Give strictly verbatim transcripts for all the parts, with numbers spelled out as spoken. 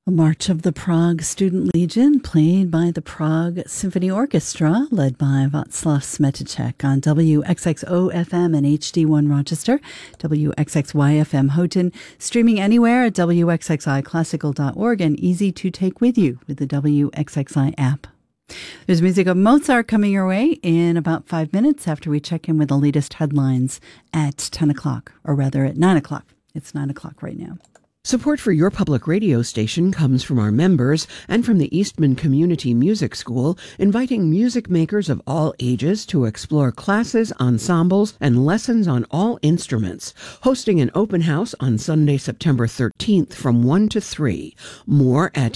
A March of the Prague Student Legion, played by the Prague Symphony Orchestra, led by Václav Smetacek on W X X O F M and H D one Rochester, W X X Y F M Houghton, streaming anywhere at W X X I classical dot org and easy to take with you with the W X X I app. There's music of Mozart coming your way in about five minutes after we check in with the latest headlines at ten o'clock, or rather at nine o'clock. It's nine o'clock right now. Support for your public radio station comes from our members and from the Eastman Community Music School, inviting music makers of all ages to explore classes, ensembles, and lessons on all instruments. Hosting an open house on Sunday, September thirteenth from one to three. More at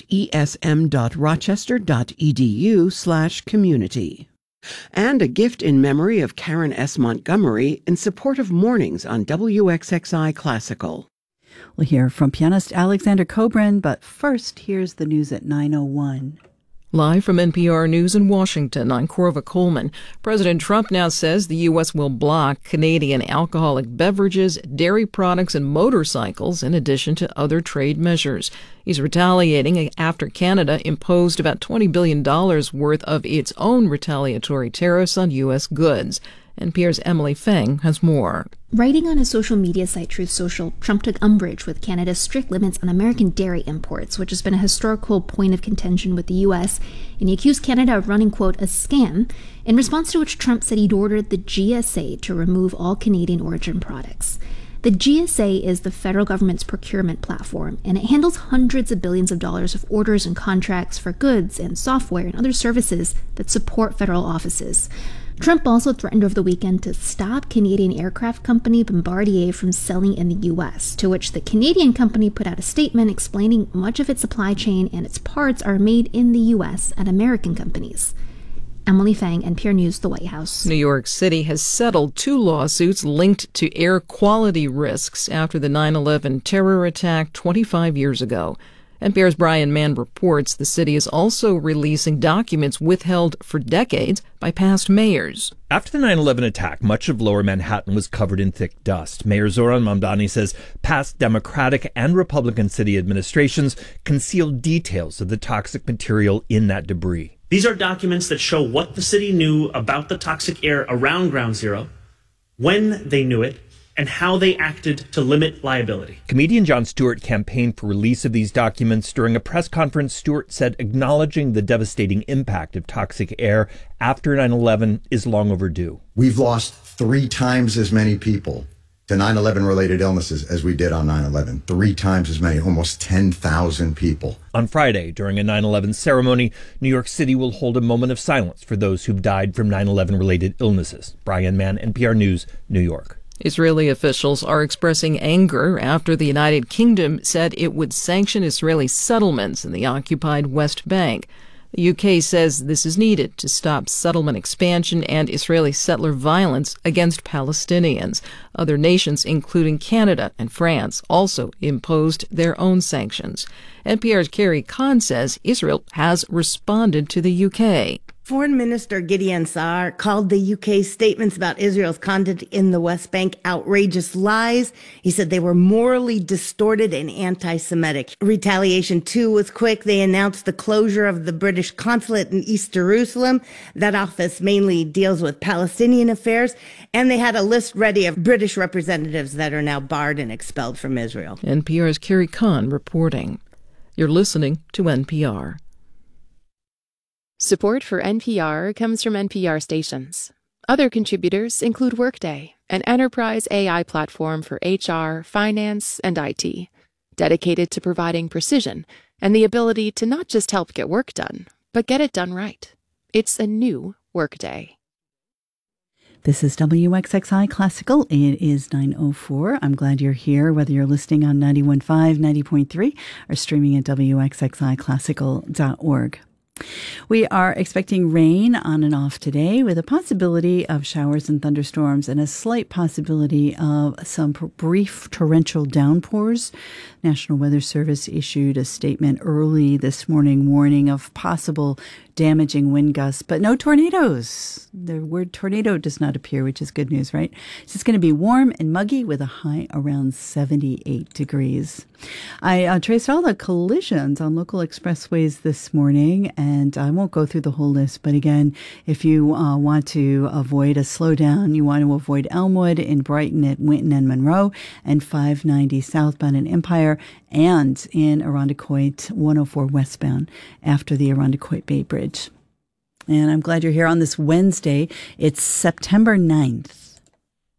esm.rochester.edu slash community. And a gift in memory of Karen S. Montgomery in support of mornings on W X X I Classical. We'll hear from pianist Alexander Kobrin, but first, here's the news at nine oh one. Live from N P R News in Washington, I'm Corva Coleman. President Trump now says the U S will block Canadian alcoholic beverages, dairy products, and motorcycles, in addition to other trade measures. He's retaliating after Canada imposed about twenty billion dollars worth of its own retaliatory tariffs on U S goods. N P R's Emily Feng has more. Writing on his social media site Truth Social, Trump took umbrage with Canada's strict limits on American dairy imports, which has been a historical point of contention with the U S, and he accused Canada of running, quote, a scam, in response to which Trump said he'd ordered the G S A to remove all Canadian origin products. The G S A is the federal government's procurement platform, and it handles hundreds of billions of dollars of orders and contracts for goods and software and other services that support federal offices. Trump also threatened over the weekend to stop Canadian aircraft company Bombardier from selling in the U S, to which the Canadian company put out a statement explaining much of its supply chain and its parts are made in the U S at American companies. Emily Feng, N P R News, the White House. New York City has settled two lawsuits linked to air quality risks after the nine eleven terror attack twenty-five years ago. N P R's Brian Mann reports the city is also releasing documents withheld for decades by past mayors. After the nine eleven attack, much of Lower Manhattan was covered in thick dust. Mayor Zohran Mamdani says past Democratic and Republican city administrations concealed details of the toxic material in that debris. These are documents that show what the city knew about the toxic air around Ground Zero, when they knew it, and how they acted to limit liability. Comedian Jon Stewart campaigned for release of these documents. During a press conference, Stewart said acknowledging the devastating impact of toxic air after nine eleven is long overdue. We've lost three times as many people to nine eleven related illnesses as we did on nine eleven. Three times as many, almost ten thousand people. On Friday, during a nine eleven ceremony, New York City will hold a moment of silence for those who've died from nine eleven related illnesses. Brian Mann, N P R News, New York. Israeli officials are expressing anger after the United Kingdom said it would sanction Israeli settlements in the occupied West Bank. The U K says this is needed to stop settlement expansion and Israeli settler violence against Palestinians. Other nations, including Canada and France, also imposed their own sanctions. N P R's Carrie Kahn says Israel has responded to the U K. Foreign Minister Gideon Saar called the U K's statements about Israel's conduct in the West Bank outrageous lies. He said they were morally distorted and anti-Semitic. Retaliation, too, was quick. They announced the closure of the British consulate in East Jerusalem. That office mainly deals with Palestinian affairs. And they had a list ready of British representatives that are now barred and expelled from Israel. N P R's Carrie Kahn reporting. You're listening to N P R. Support for N P R comes from N P R stations. Other contributors include Workday, an enterprise A I platform for H R, finance, and I T, dedicated to providing precision and the ability to not just help get work done, but get it done right. It's a new Workday. This is W X X I Classical. It is nine oh four. I'm glad you're here, whether you're listening on ninety-one point five, ninety point three, or streaming at W X X I classical dot org. We are expecting rain on and off today with a possibility of showers and thunderstorms and a slight possibility of some brief torrential downpours. National Weather Service issued a statement early this morning warning of possible damaging wind gusts, but no tornadoes. The word tornado does not appear, which is good news, right? So it's going to be warm and muggy with a high around seventy-eight degrees. I uh, traced all the collisions on local expressways this morning, and I won't go through the whole list, but again, if you uh, want to avoid a slowdown, you want to avoid Elmwood in Brighton at Winton and Monroe, and five ninety southbound in Empire, and in Irondequoit one oh four westbound after the Irondequoit Bay Bridge. And I'm glad you're here on this Wednesday. It's September ninth.